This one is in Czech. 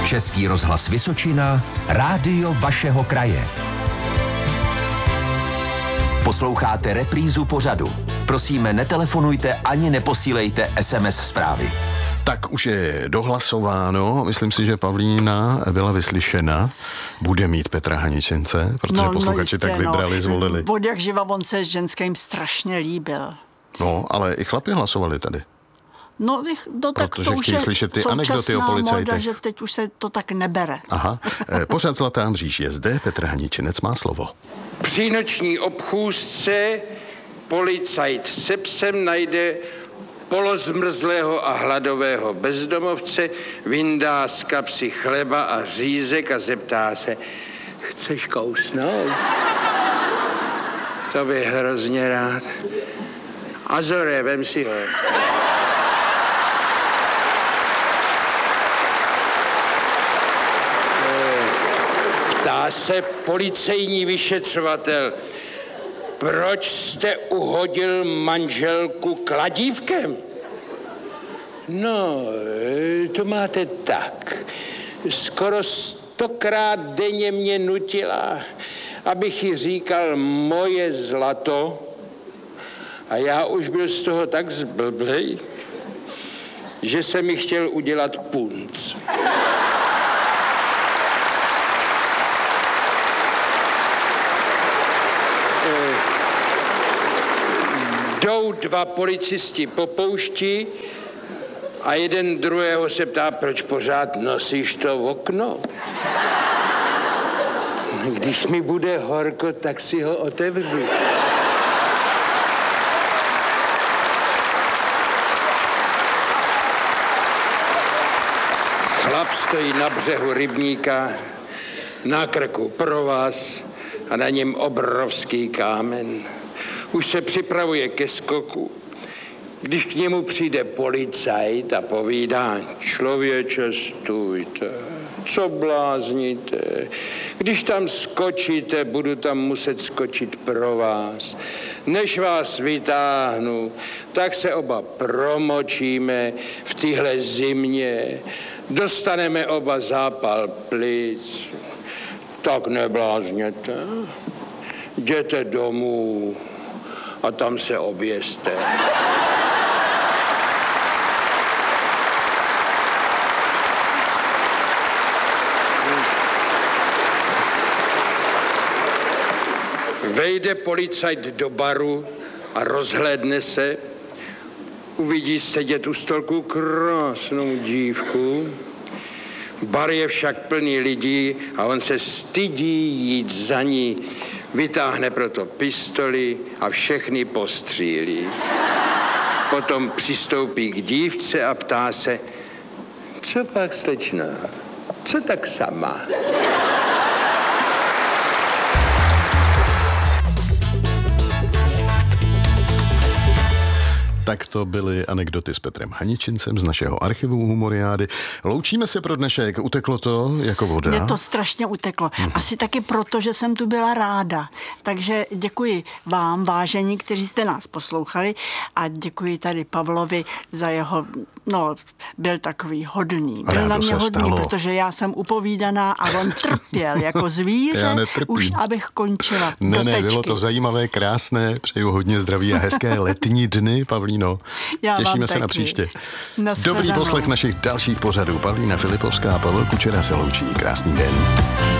Český rozhlas Vysočina, rádio vašeho kraje. Posloucháte reprízu pořadu. Prosíme, netelefonujte ani neposílejte SMS zprávy. Tak už je dohlasováno. Myslím si, že Pavlína byla vyslyšena. Bude mít Petra Haničince, protože posluchači tak vybrali, zvolili. Od jak živa on se s ženským strašně líbil. No, ale i chlapi hlasovali tady. No, tak protože to už je slyšet ty anekdoty o policajtech. Moda, že teď už se to tak nebere. Aha. Pořad Zlatá mříž je zde, Petr Haničinec má slovo. Při noční obchůzce policajt se psem najde polozmrzlého a hladového bezdomovce, vyndá z kapsy chleba a řízek a zeptá se: chceš kousnout? To bych hrozně rád. Azore, vem si ho. Ptá se policejní vyšetřovatel: proč jste uhodil manželku kladívkem? No, to máte tak. Skoro 100krát denně mě nutila, abych jí říkal moje zlato, a já už byl z toho tak zblblej, že se mi chtěl udělat punc. Jdou dva policisti po poušti a jeden druhého se ptá: proč pořád nosíš to okno? Když mi bude horko, tak si ho otevřu. Chlap stojí na břehu rybníka, na krku provaz a na něm obrovský kámen. Už se připravuje ke skoku, když k němu přijde policajt a povídá: člověče, stůjte, co blázníte? Když tam skočíte, budu tam muset skočit pro vás. Než vás vytáhnu, tak se oba promočíme v téhle zimě, dostaneme oba zápal plic. Tak neblázněte, jděte domů a tam se oběste. Vejde policajt do baru a rozhlédne se. Uvidí sedět u stolku krásnou dívku. Bar je však plný lidí a on se stydí jít za ní. Vytáhne proto pistoli a všechny postřílí. Potom přistoupí k dívce a ptá se: co pak, slečna? Co tak sama? Tak to byly anekdoty s Petrem Haničincem z našeho archivu Humoriády. Loučíme se pro dnešek. Uteklo to jako voda? Mně to strašně uteklo. Asi taky proto, že jsem tu byla ráda. Takže děkuji vám, vážení, kteří jste nás poslouchali, a děkuji tady Pavlovi za jeho, byl takový hodný. Byl na mě hodný, protože já jsem upovídaná a on trpěl jako zvíře, už abych končila. Ne, bylo to zajímavé, krásné. Přeju hodně zdraví a hezké letní dny, Pavlíno. Těšíme se na příště. Dobrý poslech našich dalších pořadů. Pavlína Filipovská a Pavel Kučera se loučí. Krásný den.